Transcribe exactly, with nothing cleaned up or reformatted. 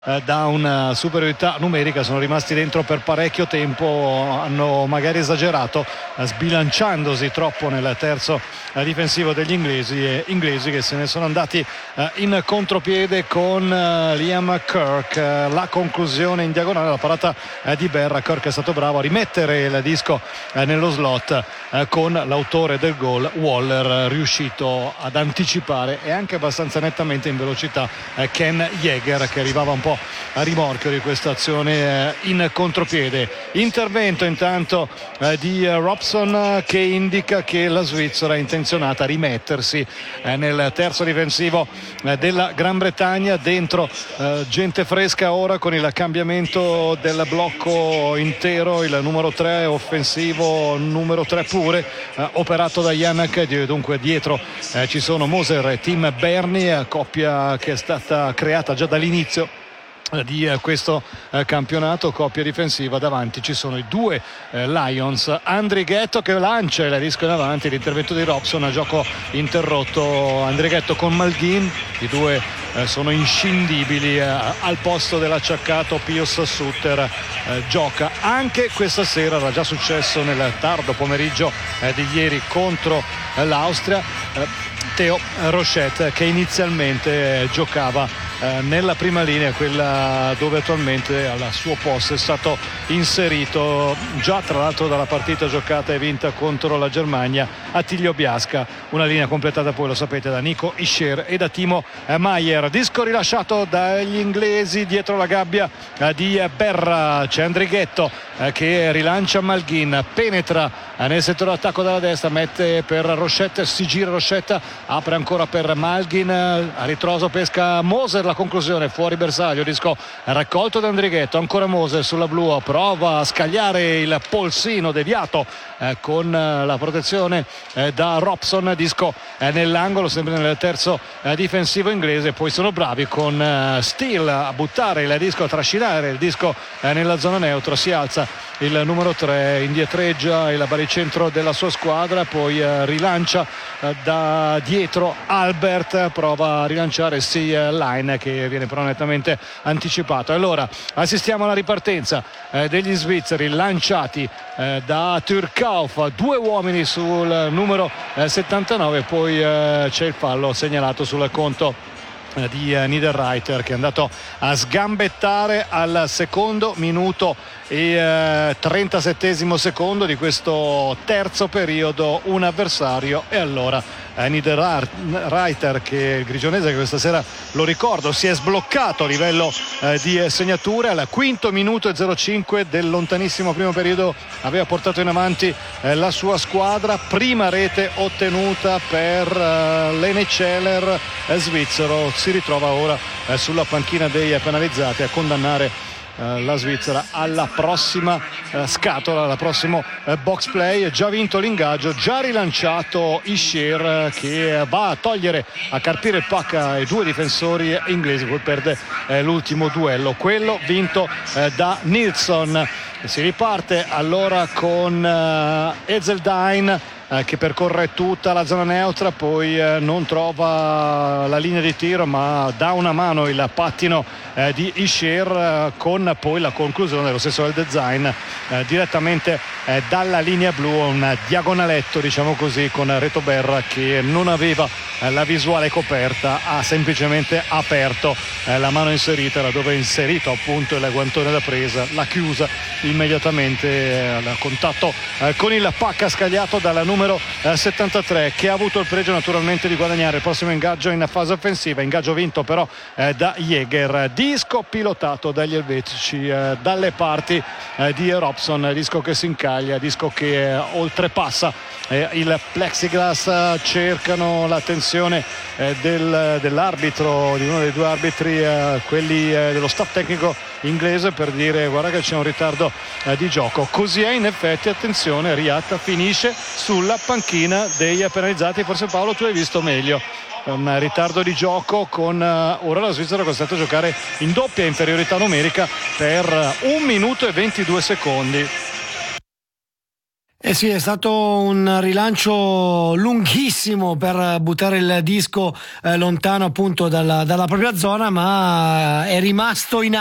da una superiorità numerica, sono rimasti dentro per parecchio tempo, hanno magari esagerato sbilanciandosi troppo nel terzo difensivo degli inglesi, e inglesi che se ne sono andati in contropiede con Liam Kirk. La conclusione in diagonale, la parata di Berra. Kirk è stato bravo a rimettere il disco nello slot con l'autore del gol, Waller, riuscito ad anticipare e anche abbastanza nettamente in velocità Ken Jäger, che arrivava un po' a rimorchio di questa azione in contropiede. Intervento intanto di Robson che indica che la Svizzera è intenzionata a rimettersi nel terzo difensivo della Gran Bretagna. Dentro gente fresca ora con il cambiamento del blocco intero, il numero tre offensivo, numero tre pure operato da Yannick. Dunque dietro ci sono Moser e Tim Bernie, coppia che è stata creata già dall'inizio di eh, questo eh, campionato, coppia difensiva. Davanti ci sono i due eh, Lions. Andrighetto che lancia il disco in avanti, l'intervento di Robson, a gioco interrotto Andrighetto con Malgin, i due eh, sono inscindibili. eh, al posto dell'acciaccato Pius Sutter eh, gioca anche questa sera, era già successo nel tardo pomeriggio eh, di ieri contro eh, l'Austria, eh, Theo Rochette, che inizialmente eh, giocava nella prima linea, quella dove attualmente al suo posto è stato inserito già tra l'altro dalla partita giocata e vinta contro la Germania Attilio Biasca. Una linea completata poi, lo sapete, da Nico Ischer e da Timo Maier. Disco rilasciato dagli inglesi dietro la gabbia di Berra. C'è Andrighetto che rilancia Malgin, penetra nel settore d'attacco dalla destra, mette per Rochette, si gira Rochette, apre ancora per Malgin, a ritroso pesca Moser. La conclusione fuori bersaglio, disco raccolto da Andrighetto, ancora Moser sulla blu, prova a scagliare il polsino deviato eh, con eh, la protezione eh, da Robson, disco eh, nell'angolo, sempre nel terzo eh, difensivo inglese. Poi sono bravi con eh, Steele a buttare il disco, a trascinare il disco eh, nella zona neutra. Si alza il numero tre, indietreggia il baricentro della sua squadra, poi eh, rilancia eh, da dietro Albert, prova a rilanciare Sea Line che viene però nettamente anticipato. Allora assistiamo alla ripartenza eh, degli svizzeri lanciati eh, da Türkauf, due uomini sul numero eh, settantanove, poi eh, c'è il fallo segnalato sul conto di Niederreiter, che è andato a sgambettare al secondo minuto e eh, trentasettesimo secondo di questo terzo periodo un avversario. E allora eh, Niederreiter, che è il grigionese che questa sera, lo ricordo, si è sbloccato a livello eh, di segnature al quinto minuto e zero cinque del lontanissimo primo periodo, aveva portato in avanti eh, la sua squadra. Prima rete ottenuta per eh, Lene Celer eh, svizzero. Si ritrova ora eh, sulla panchina dei penalizzati a condannare eh, la Svizzera alla prossima eh, scatola, alla prossimo eh, box play. Già vinto l'ingaggio, già rilanciato Ischer, eh, che va a togliere, a carpire il pack ai due difensori inglesi, poi perde eh, l'ultimo duello, quello vinto eh, da Nilsson. Si riparte allora con eh, Ezeldine eh, che percorre tutta la zona neutra, poi eh, non trova la linea di tiro, ma dà una mano il pattino eh, di Ischer, eh, con poi la conclusione dello stesso del design eh, direttamente eh, dalla linea blu, un diagonaletto diciamo così, con Reto Berra che non aveva eh, la visuale coperta, ha semplicemente aperto eh, la mano inserita, laddove è inserito appunto il guantone da presa, l'ha chiusa immediatamente eh, al contatto eh, con il pacca scagliato dalla numero eh, settantatré, che ha avuto il pregio naturalmente di guadagnare il prossimo ingaggio in fase offensiva, ingaggio vinto però eh, da Jäger. Disco pilotato dagli elvetici eh, dalle parti eh, di Robson, disco che si incaglia, disco che eh, oltrepassa eh, il plexiglass. Cercano l'attenzione eh, del, dell'arbitro, di uno dei due arbitri, eh, quelli eh, dello staff tecnico inglese, per dire guarda che c'è un ritardo eh, di gioco. Così è in effetti, attenzione, Riyad finisce sulla panchina dei penalizzati. Forse Paolo tu hai visto meglio, un ritardo di gioco con uh, ora la Svizzera è costretta a giocare in doppia inferiorità numerica per un minuto e ventidue secondi. Eh sì, è stato un rilancio lunghissimo per buttare il disco eh, lontano appunto dalla, dalla propria zona, ma è rimasto in